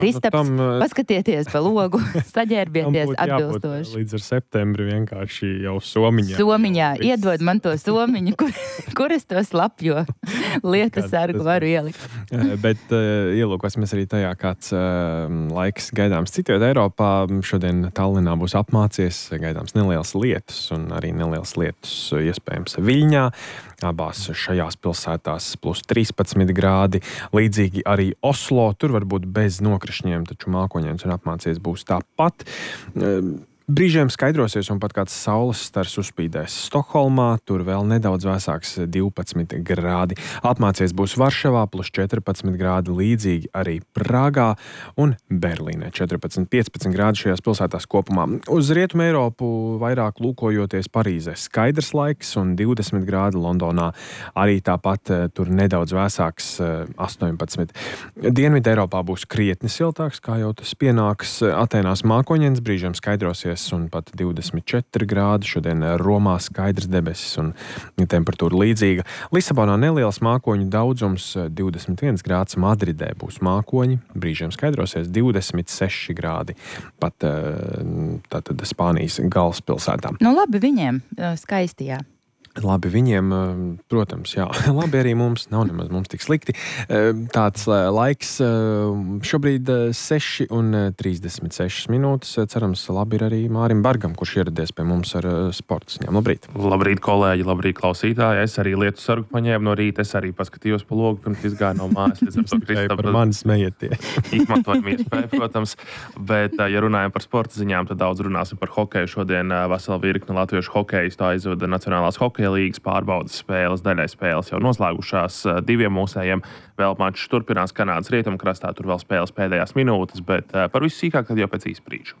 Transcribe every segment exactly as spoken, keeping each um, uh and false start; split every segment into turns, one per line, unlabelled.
Kristaps,
tam,
paskatieties pa logu, saģērbieties atbilstoši.
Līdz ar septembri vienkārši jau somiņā.
Somiņā, iedod man to somiņu, kur, kur es to slapjo lietu sargu varu ielikt.
Bet uh, ielūkosimies arī tajā, kāds uh, laiks gaidāms citviet Eiropā. Šodien Tallinā būs apmācies, gaidāms nelielas lietus un arī nelielas lietus iespējams Viļņā. Abās šajās pilsētās plus trīspadsmit grādi. Līdzīgi arī Oslo, tur varbūt bez nokrišņiem, taču mākoņains un apmācies būs tāpat. Brīžiem skaidrosies un pat kāds saules stars uzspīdēs Stokholmā, tur vēl nedaudz vēsāks divpadsmit grādi. Apmācies būs Varšavā plus četrpadsmit grādi, līdzīgi arī Prāgā un Berlīnē četrpadsmit piecpadsmit grādi šajās pilsētās kopumā. Uz Rietumu Eiropu vairāk lūkojoties Parīzē skaidrs laiks un divdesmit grādi, Londonā arī tāpat tur nedaudz vēsāks astoņpadsmit. Dienvidu Eiropā būs krietni siltāks, kā jau tas pienāks. Atēnās mākoņains, brīžiem skaidrosies un pat divdesmit četri grādi. Šodien Romā skaidrs debesis un temperatūra līdzīga. Lisabonā neliels mākoņu daudzums, divdesmit viens grāds. Madridē būs mākoņi, brīžiem skaidrosies divdesmit seši grādi. Pat tātad Spānijas galvaspilsētā.
Nu labi viņiem, skaisti, jā.
Labi viņiem, protams, jā. Labi arī mums, nav nemaz mums tik slikti. Tāds laiks šobrīd seši un trīsdesmit sešas minūtes. Cerams, labi ir arī Mārim Bargam, kurš ieradies pie mums ar sporta ziņām. Labrīt!
Labrīt, kolēģi, labrīt, klausītāji. Es arī lietu sargu paņēmu no rīta. Es arī paskatījos pa logu, pirms izgāju no mājas. Līdz ar to Kristap,
par mani smējieties.
Izmantojam iespēju, protams. Bet, ja runājam par sporta ziņām, tad daudz runāsim par hokeju. Šodien vesela virkne latviešu hokejistu aizvada Nacionālās hokeja līgas pārbaudas spēles, daļai spēles jau noslēgušās diviem mūsējiem. Vēl mačs turpinās Kanādas rietumkrastā, tur vēl spēles pēdējās minūtes, bet par visu sīkāk tad jau pēc īsa brīža.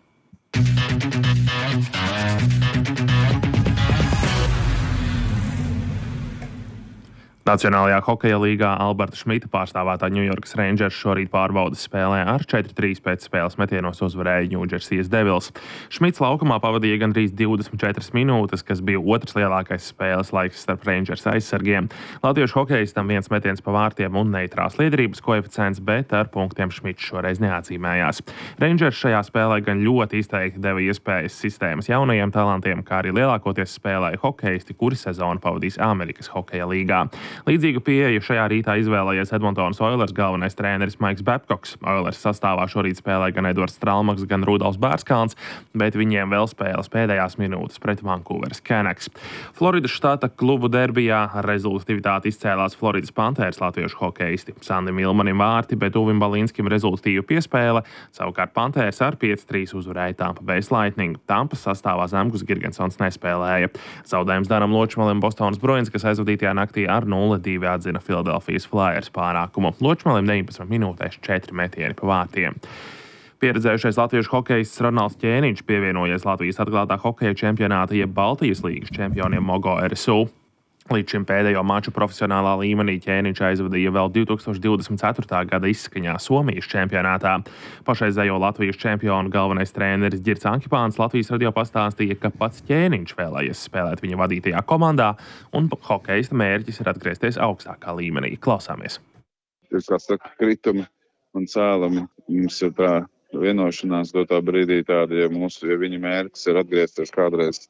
Nacionālajā hokeja līgā Alberta Šmita pārstāvētā New York Rangers šorīt pārbaudas spēlē ar četri trīs pēc spēles metienos uzvarēja New Jersey Devils. Šmits laukumā pavadīja gandrīz divdesmit četras minūtes, kas bija otrs lielākais spēles laiks starp Rangers aizsargiem. Latviešu hokejistam viens metiens pa vārtiem un neitrās liederības koeficients, bet ar punktiem Šmits šoreiz neatzīmējās. Rangers šajā spēlē gan ļoti izteikti deva iespējas sistēmas jaunajiem talantiem, kā arī lielākoties spēlēja hokejisti, kuri sezonu pavadīs Amerikas hokeja līgā. Līdzīgu pieeju šajā rītā izvēlējies Edmontonas Oilers galvenais treneris Maiks Babkoks. Oilers sastāvā šorīt spēlē gan Edvards Stralmaks, gan Rudolfs Bērskalns, bet viņiem vēl spēles pēdējās minūtes pret Vancouveras Canucks. Floridas štata klubu derbijā ar rezultatīvitāti izcēlās Floridas Panthers latviešu hokejisti. Sandim Ilmanim vārti, bet Uvim Balinskim rezultatīvu piespēle. Savukārt Panthers ar pieci trīs uzvarēja Tampa Bay Lightning. Tampas sastāvā Zemgus Girgensons nespēlēja. Zaudējums Daram Ločmalim Bostonas Bruins, kas aizvadītajā naktī ar nulle divi atzina Philadelphijas Flyers pārākumu. Ločmalim deviņpadsmit minūtēs četri metieni pa vārtiem. Pieredzējušais latviešu hokejists Ronalds Ķēniņš pievienojies Latvijas atklātā hokeja čempionāta jeb Baltijas līgas čempioniem Mogo R S U. Līdz šim pēdējo maču profesionālā līmenī Ķēniņš aizvadīja vēl divi tūkstoši divdesmit ceturtā gada izskaņā Somijas čempionātā. Pašreizējo Latvijas čempionu galvenais treneris Ģirds Ankipāns Latvijas radio pastāstīja, ka pats Ķēniņš vēlējies spēlēt viņa vadītajā komandā, un hokejista mērķis ir atgriezties augstākā līmenī. Klausāmies.
Ir, kā saka, kritumi un cēlumi. Mums ir tā vienošanās dotā brīdī tāda, ja, mūsu, ja viņa mērķis ir atgriezties kādreiz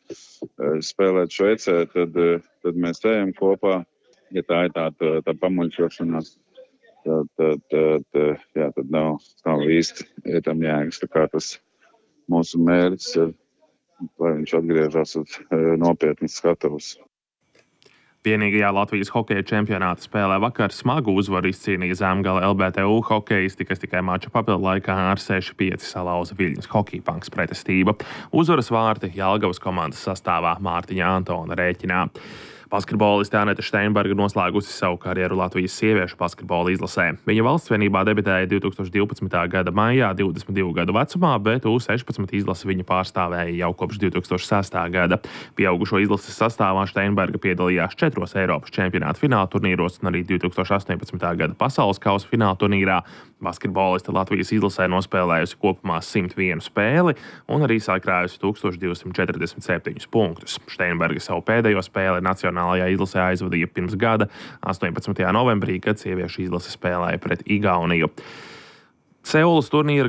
spēlēt Šveicē, tad, tad mēs ejam kopā. Ja tā ir tā, tā, tā pamuļķošanās, tad, tad, tad, jā, tad nav, nav īsti ietam jēgas. Tā kā tas mūsu mērķis ir, lai viņš atgriežas uz nopietnas skatavas.
Vienīgajā Latvijas hokeja čempionāta spēlē vakar smagu uzvaru izcīnīja Zemgala L B T U hokejisti, kas tikai mača papildu laikā ar seši pieci salauza Viļņas Hokejpanks pretestība. Uzvaras vārti Jelgavas komandas sastāvā Mārtiņa Antona rēķinā. Basketboliste Aneta Steinberga noslēgusi savu karjeru Latvijas sieviešu basketbola izlasē. Viņa valstsvienībā debitēja divi tūkstoši divpadsmitā gada maijā divdesmit divu gadu vecumā, bet U sešpadsmit izlasi viņa pārstāvēja jau kopš divi tūkstoši sestā gada. Pieaugušo izlases sastāvā Steinberga piedalījās četros Eiropas čempionāta fināla turnīros un arī divi tūkstoši astoņpadsmitā gada pasaules kausa fināla turnīrā. Basketboliste Latvijas izlasē nospēlējusi kopumā simt vienu spēli un arī sakrājusi tūkstoš divsimt četrdesmit septiņus punktus. Steinberga savu pēdējo spēli nacionālajā izlasē aizvadīja pirms gada, astoņpadsmitajā novembrī, kad sieviešu izlase spēlēja pret Igauniju. Seulas turnīra